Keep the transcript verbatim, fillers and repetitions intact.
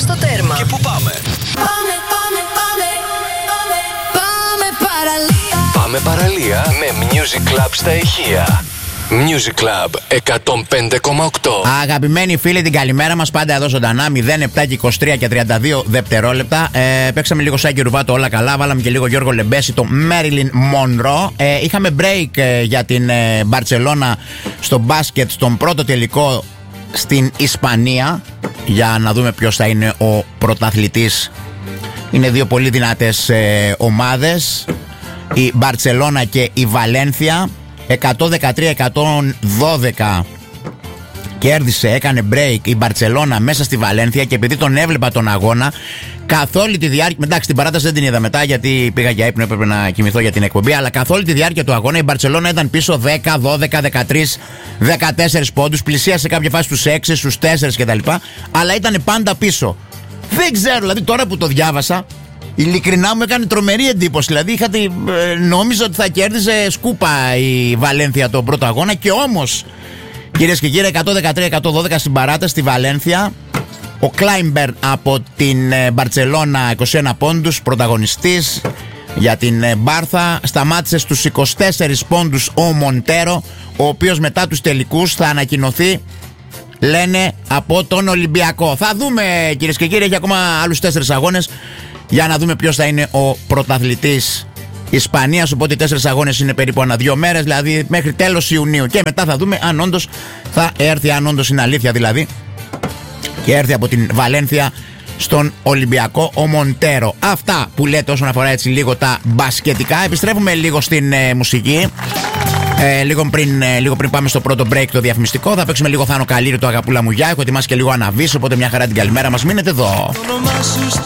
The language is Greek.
στο τέρμα. Και πού πάμε? Πάμε, πάμε, πάμε, πάμε, πάμε παραλία. Πάμε παραλία με Music Club στα ηχεία. Music Club εκατόν πέντε κόμμα οκτώ. Αγαπημένοι φίλοι, την καλημέρα μας. Πάντα εδώ ζωντανά. μηδέν επτά και είκοσι τρία και τριάντα δύο δευτερόλεπτα. Ε, παίξαμε λίγο Σάκη Ρουβάτο, όλα καλά. Βάλαμε και λίγο Γιώργο Λεμπέση, το Marilyn Monroe. Ε, είχαμε break ε, για την ε, Μπαρτσελώνα στο μπάσκετ, στον πρώτο τελικό στην Ισπανία. Για να δούμε ποιος θα είναι ο πρωταθλητής. Είναι δύο πολύ δυνατές ε, ομάδες, η Μπαρτσελώνα και η Βαλένθια. εκατόν δεκατρία εκατόν δώδεκα κέρδισε, έκανε break η Μπαρτσελώνα μέσα στη Βαλένθια. Και επειδή τον έβλεπα τον αγώνα καθ' όλη τη διάρκεια, εντάξει την παράταση δεν την είδα μετά γιατί πήγα για ύπνο, έπρεπε να κοιμηθώ για την εκπομπή, αλλά καθ' όλη τη διάρκεια του αγώνα η Μπαρτσελώνα ήταν πίσω δέκα, δώδεκα, δεκατρία, δεκατέσσερα πόντους, πλησίασε κάποια φάση στους έξι, στους τέσσερα κτλ. Αλλά ήταν πάντα πίσω. Δεν ξέρω, δηλαδή τώρα που το διάβασα, ειλικρινά μου έκανε τρομερή εντύπωση. Δηλαδή είχα τη, ε, νόμιζα ότι θα κέρδιζε σκούπα η Βαλένθια τον πρώτο αγώνα. Και όμως, κυρίες και κύριοι, εκατόν δεκατρία εκατόν δώδεκα στην παράταση στη Βαλένθια. Ο Κλάιμπερ από την ε, Μπαρτσελώνα, είκοσι ένα πόντους, πρωταγωνιστής για την ε, Μπάρθα. Σταμάτησε στους είκοσι τέσσερις πόντους ο Μοντέρο, ο οποίος μετά τους τελικούς θα ανακοινωθεί, λένε, από τον Ολυμπιακό. Θα δούμε, κυρίες και κύριοι, έχει ακόμα άλλους τέσσερις αγώνες για να δούμε ποιος θα είναι ο πρωταθλητής Ισπανίας. Οπότε οι τέσσερις αγώνες είναι περίπου ανά δύο μέρες, δηλαδή μέχρι τέλος Ιουνίου. Και μετά θα δούμε αν όντως θα έρθει, αν όντως είναι αλήθεια δηλαδή, και έρθει από την Βαλένθια στον Ολυμπιακό ο Μοντέρο. Αυτά που λέτε όσον αφορά έτσι λίγο τα μπασκετικά. Επιστρέφουμε λίγο στην ε, μουσική. Ε, λίγο, πριν, ε, λίγο πριν πάμε στο πρώτο break το διαφημιστικό, θα παίξουμε λίγο Θάνο Καλύρη, το Αγαπούλα μου Γεια. Έχω ετοιμάσει και λίγο Αναβής, οπότε μια χαρά την καλημέρα μας. Μείνετε εδώ.